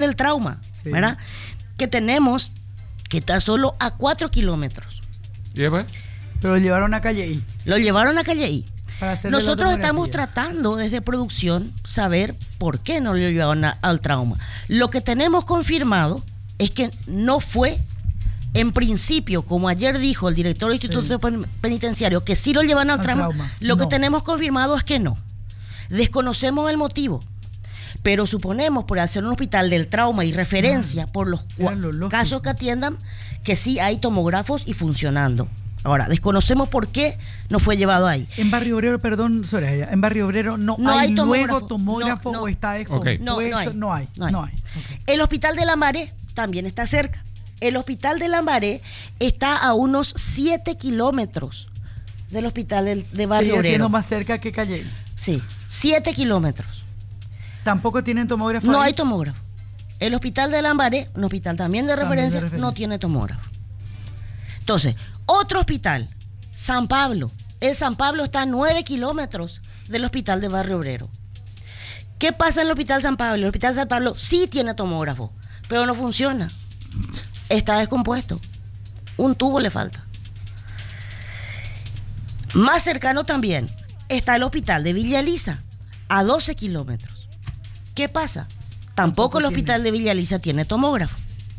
del trauma, sí, ¿verdad? Que tenemos que está solo a 4 kilómetros. ¿Lleva? Pero lo llevaron a Calleí. Lo llevaron a Calleí. Nosotros estamos tratando desde producción saber por qué no lo llevaron al trauma. Lo que tenemos confirmado es que no fue, en principio, como ayer dijo el director del Instituto Penitenciario, que sí lo llevan al trauma. Lo que tenemos confirmado es que no. Desconocemos el motivo, pero suponemos, por hacer un hospital del trauma y referencia por los casos que atiendan, que sí hay tomógrafos y funcionando. Ahora, desconocemos por qué no fue llevado ahí. En Barrio Obrero, perdón, Soraya, en Barrio Obrero no hay luego tomógrafo o está descompuesto. No hay. Okay. El Hospital de Lambaré también está cerca. El Hospital de Lambaré está a unos 7 kilómetros del Hospital de Barrio Obrero. Sigue siendo más cerca que Calle. Sí, 7 kilómetros. ¿Tampoco tienen tomógrafo? No hay tomógrafo. El Hospital de Lambaré, un hospital también de referencia, no tiene tomógrafo. Entonces, otro hospital, San Pablo. El San Pablo está a 9 kilómetros del Hospital de Barrio Obrero. ¿Qué pasa en el Hospital San Pablo? El Hospital San Pablo sí tiene tomógrafo, pero no funciona. Está descompuesto. Un tubo le falta. Más cercano también está el Hospital de Villa Elisa, a 12 kilómetros. ¿Qué pasa? Tampoco el Hospital de Villa Elisa tiene tomógrafo.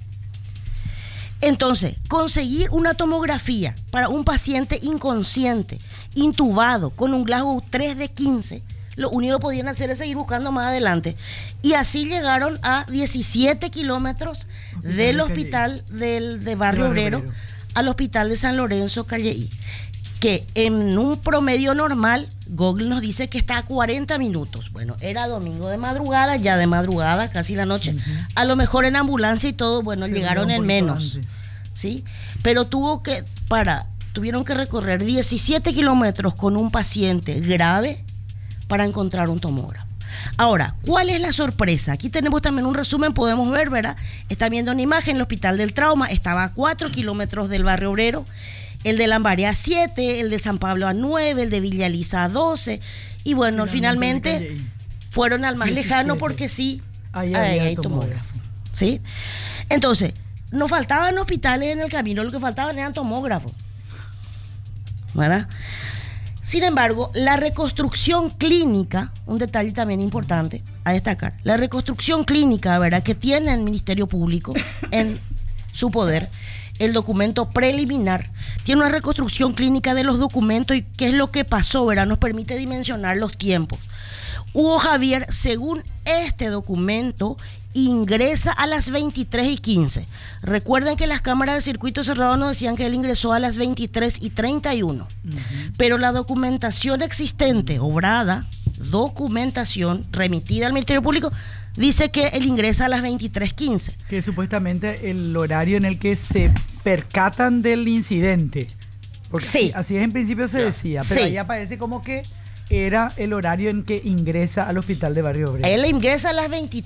Entonces, conseguir una tomografía para un paciente inconsciente, intubado, con un Glasgow 3 de 15, lo único que podían hacer es seguir buscando más adelante. Y así llegaron a 17 kilómetros del hospital de Barrio Obrero al hospital de San Lorenzo Calleí, que en un promedio normal, Google nos dice que está a 40 minutos. Bueno, era domingo de madrugada, ya de madrugada, casi la noche. A lo mejor en ambulancia y todo, bueno, llegaron en menos. ¿Sí? Pero tuvieron que recorrer 17 kilómetros con un paciente grave para encontrar un tomógrafo. Ahora, ¿cuál es la sorpresa? Aquí tenemos también un resumen, podemos ver, ¿verdad? Está viendo una imagen, el Hospital del Trauma estaba a 4 kilómetros del Barrio Obrero, el de Lambaré a 7, el de San Pablo a 9, el de Villa Elisa a 12, y bueno, finalmente fueron al más 17. Lejano porque sí, ahí hay tomógrafo. ¿Sí? Entonces, no faltaban hospitales en el camino, lo que faltaban eran tomógrafos, ¿verdad? Sin embargo, la reconstrucción clínica, un detalle también importante a destacar, la reconstrucción clínica, ¿verdad?, que tiene el Ministerio Público en su poder, el documento preliminar, tiene una reconstrucción clínica de los documentos y qué es lo que pasó, ¿verdad?, nos permite dimensionar los tiempos. Hugo Javier, según este documento, ingresa a las 23:15. Recuerden que las cámaras de circuito cerrado nos decían que él ingresó a las 23:31. Pero la documentación existente, obrada, documentación remitida al Ministerio Público, dice que él ingresa a las 23:15. Que es supuestamente el horario en el que se percatan del incidente. Porque sí, así es en principio se decía, pero ahí aparece como que era el horario en que ingresa al hospital de Barrio Obrero. Él ingresa a las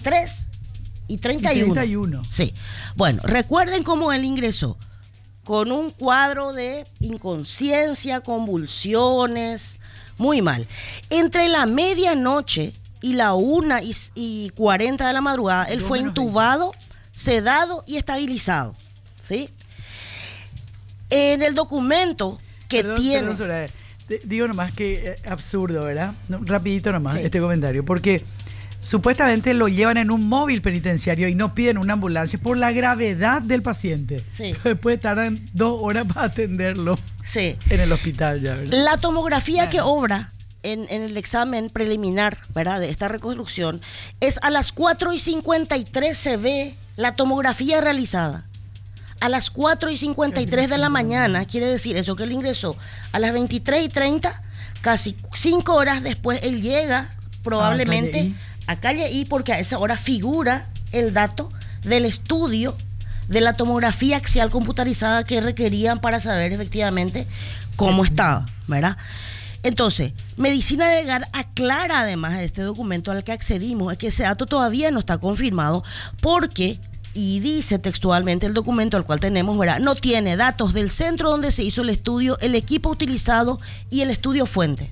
23:31. Sí. Bueno, recuerden cómo él ingresó. Con un cuadro de inconsciencia, convulsiones, muy mal. Entre la medianoche y la 1:40 de la madrugada, él fue intubado, sedado y estabilizado. ¿Sí? En el documento que tiene... Digo nomás que absurdo, ¿verdad? No, rapidito nomás este comentario, porque supuestamente lo llevan en un móvil penitenciario y no piden una ambulancia por la gravedad del paciente. Después tardan 2 horas para atenderlo en el hospital ya, ¿verdad? La tomografía que obra en el examen preliminar, ¿verdad?, de esta reconstrucción, es a las 4:53 se ve la tomografía realizada. A las 4:53 de la mañana, quiere decir eso, que él ingresó a las 23:30, casi 5 horas después él llega probablemente a Calleí, porque a esa hora figura el dato del estudio de la tomografía axial computarizada que requerían para saber efectivamente cómo estaba, ¿verdad? Entonces, Medicina Legal aclara además de este documento al que accedimos, es que ese dato todavía no está confirmado porque... Y dice textualmente el documento al cual tenemos, ¿verdad?, no tiene datos del centro donde se hizo el estudio, el equipo utilizado y el estudio fuente.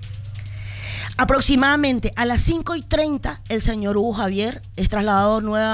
Aproximadamente a las 5:30, el señor Hugo Javier es trasladado nuevamente